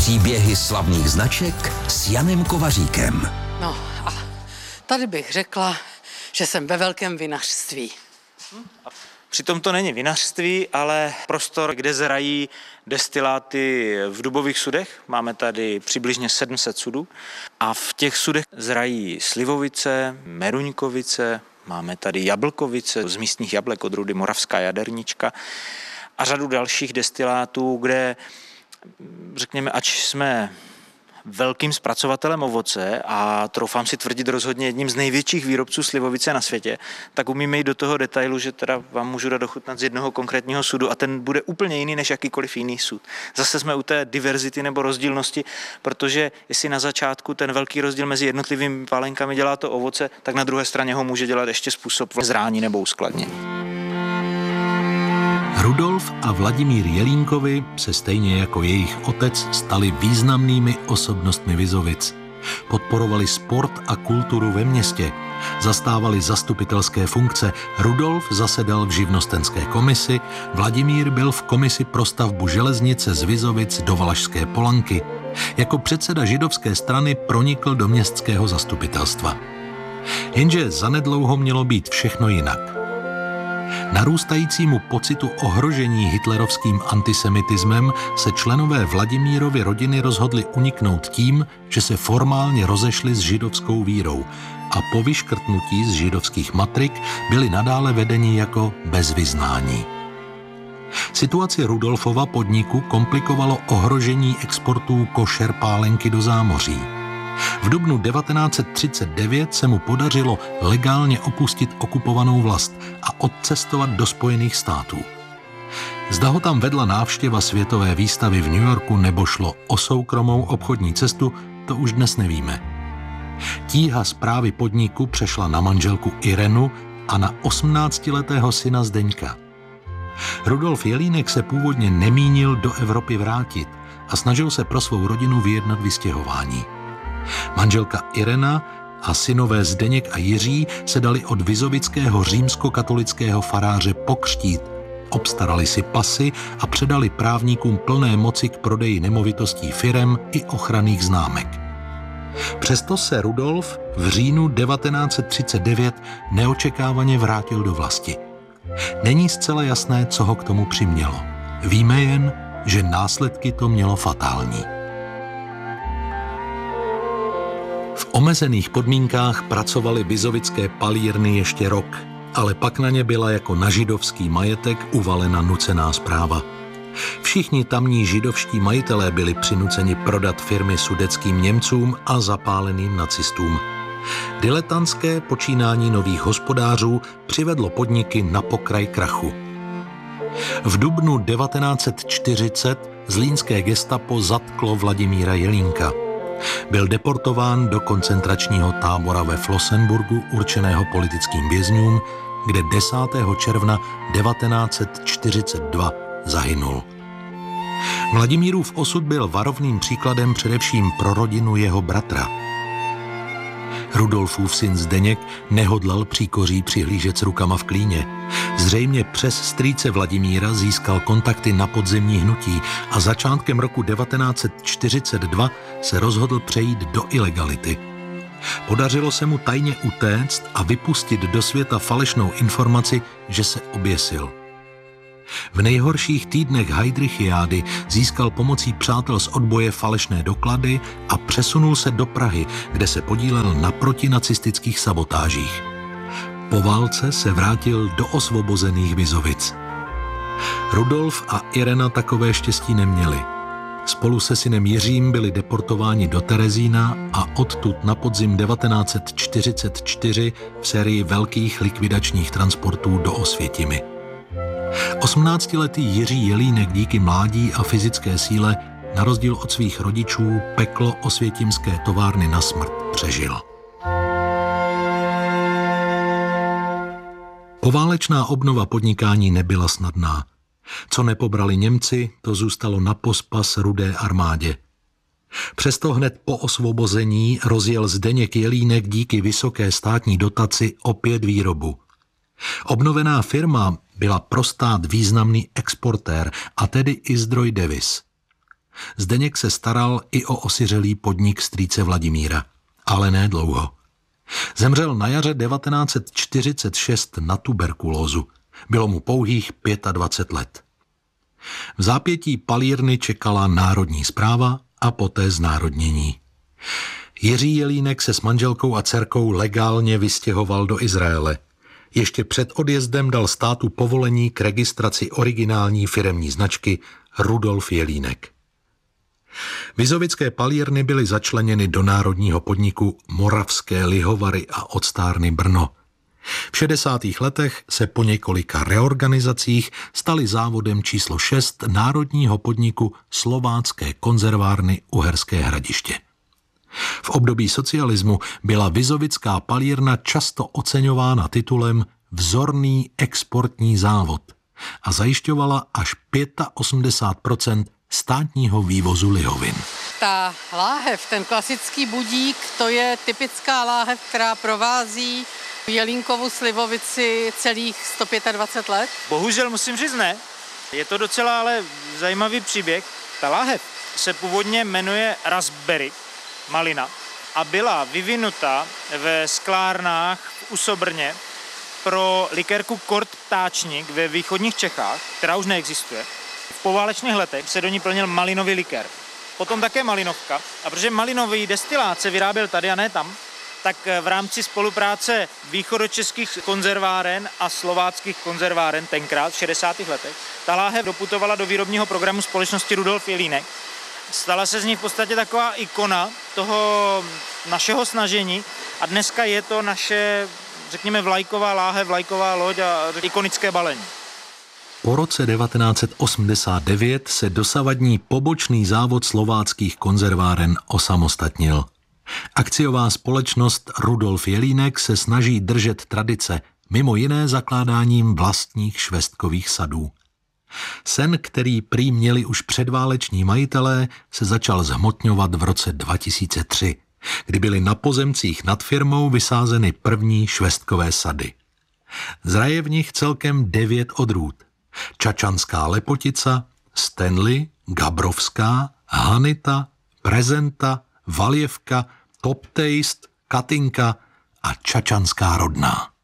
Příběhy slavných značek s Janem Kovaříkem. No a tady bych řekla, že jsem ve velkém vinařství. Přitom to není vinařství, ale prostor, kde zrají destiláty v dubových sudech. Máme tady přibližně 700 sudů a v těch sudech zrají slivovice, meruňkovice, máme tady jablkovice z místních jablek odrůdy Moravská jadernička a řadu dalších destilátů, kde řekněme, ač jsme velkým zpracovatelem ovoce a troufám si tvrdit rozhodně jedním z největších výrobců slivovice na světě, tak umíme jít do toho detailu, že teda vám můžu dát ochutnat z jednoho konkrétního sudu a ten bude úplně jiný než jakýkoliv jiný sud. Zase jsme u té diverzity nebo rozdílnosti, protože jestli na začátku ten velký rozdíl mezi jednotlivými pálenkami dělá to ovoce, tak na druhé straně ho může dělat ještě způsob zrání nebo uskladnění. Rudolf a Vladimír Jelínkovi se stejně jako jejich otec stali významnými osobnostmi Vizovic. Podporovali sport a kulturu ve městě, zastávali zastupitelské funkce. Rudolf zasedal v živnostenské komisi, Vladimír byl v komisi pro stavbu železnice z Vizovic do Valašské Polanky. Jako předseda židovské strany pronikl do městského zastupitelstva. Jenže zanedlouho mělo být všechno jinak. Narůstajícímu pocitu ohrožení hitlerovským antisemitismem se členové Vladimírovy rodiny rozhodli uniknout tím, že se formálně rozešli s židovskou vírou a po vyškrtnutí z židovských matrik byli nadále vedeni jako bez vyznání. Situaci Rudolfova podniku komplikovalo ohrožení exportů košer pálenky do zámoří. V dubnu 1939 se mu podařilo legálně opustit okupovanou vlast a odcestovat do Spojených států. Zda ho tam vedla návštěva světové výstavy v New Yorku nebo šlo o soukromou obchodní cestu, to už dnes nevíme. Tíha správy podniku přešla na manželku Irenu a na 18letého syna Zdeňka. Rudolf Jelínek se původně nemínil do Evropy vrátit a snažil se pro svou rodinu vyjednat vystěhování. Manželka Irena a synové Zdeněk a Jiří se dali od vizovického římskokatolického faráře pokřtít, obstarali si pasy a předali právníkům plné moci k prodeji nemovitostí firem i ochranných známek. Přesto se Rudolf v říjnu 1939 neočekávaně vrátil do vlasti. Není zcela jasné, co ho k tomu přimělo. Víme jen, že následky to mělo fatální. V omezených podmínkách pracovaly vizovické palírny ještě rok, ale pak na ně byla jako na židovský majetek uvalena nucená správa. Všichni tamní židovští majitelé byli přinuceni prodat firmy sudetským Němcům a zapáleným nacistům. Diletantské počínání nových hospodářů přivedlo podniky na pokraj krachu. V dubnu 1940 zlínské gestapo zatklo Vladimíra Jelínka. Byl deportován do koncentračního tábora ve Flossenburgu určeného politickým vězňům, kde 10. června 1942 zahynul. Vladimírův osud byl varovným příkladem především pro rodinu jeho bratra. Rudolfův syn Zdeněk nehodlal příkoří přihlížet s rukama v klíně. Zřejmě přes strýce Vladimíra získal kontakty na podzemní hnutí a začátkem roku 1942 se rozhodl přejít do ilegality. Podařilo se mu tajně utéct a vypustit do světa falešnou informaci, že se oběsil. V nejhorších týdnech Heydrichiády získal pomocí přátel z odboje falešné doklady a přesunul se do Prahy, kde se podílel na protinacistických sabotážích. Po válce se vrátil do osvobozených Vizovic. Rudolf a Irena takové štěstí neměli. Spolu se synem Jiřím byli deportováni do Terezína a odtud na podzim 1944 v sérii velkých likvidačních transportů do Osvětimi. 18letý Jiří Jelínek díky mládí a fyzické síle, na rozdíl od svých rodičů, peklo osvětimské továrny na smrt přežil. Poválečná obnova podnikání nebyla snadná. Co nepobrali Němci, to zůstalo na pospas Rudé armádě. Přesto hned po osvobození rozjel Zdeněk Jelínek díky vysoké státní dotaci opět výrobu. Obnovená firma byla pro stát významný exportér, a tedy i zdroj deviz. Zdeněk se staral i o osiřelý podnik strýce Vladimíra, ale ne dlouho. Zemřel na jaře 1946 na tuberkulózu. Bylo mu pouhých 25 let. V zápětí palírny čekala národní správa a poté znárodnění. Jiří Jelínek se s manželkou a dcerkou legálně vystěhoval do Izraele. Ještě před odjezdem dal státu povolení k registraci originální firemní značky Rudolf Jelínek. Vizovické palírny byly začleněny do národního podniku Moravské lihovary a octárny Brno. V 60. letech se po několika reorganizacích staly závodem číslo 6 národního podniku Slovácké konzervárny Uherské Hradiště. V období socialismu byla vizovická palírna často oceňována titulem Vzorný exportní závod a zajišťovala až 85% státního vývozu lihovin. Ta láhev, ten klasický budík, to je typická láhev, která provází Jelínkovu slivovici celých 125 let. Bohužel musím říct ne. Je to docela ale zajímavý příběh. Ta láhev se původně jmenuje raspberry, malina, a byla vyvinuta ve sklárnách v Usobrně pro likérku Kort Ptáčník ve východních Čechách, která už neexistuje. V poválečných letech se do ní plnil malinový likér. Potom také malinovka. A protože malinový destilát se vyráběl tady a ne tam, tak v rámci spolupráce východočeských konzerváren a slováckých konzerváren tenkrát v 60. letech ta láhev doputovala do výrobního programu společnosti Rudolf Jelínek. Stala se z ní v podstatě taková ikona toho našeho snažení a dneska je to naše, řekněme, vlajková láhev, vlajková loď a ikonické balení. Po roce 1989 se dosavadní pobočný závod slováckých konzerváren osamostatnil. Akciová společnost Rudolf Jelínek se snaží držet tradice, mimo jiné zakládáním vlastních švestkových sadů. Sen, který prý měli už předváleční majitelé, se začal zhmotňovat v roce 2003, kdy byly na pozemcích nad firmou vysázeny první švestkové sady. Zraje v nich celkem 9 odrůd. Čačanská lepotica, Stanley, Gabrovská, Hanita, Prezenta, Valjevka, Top Taste, Katinka a Čačanská rodná.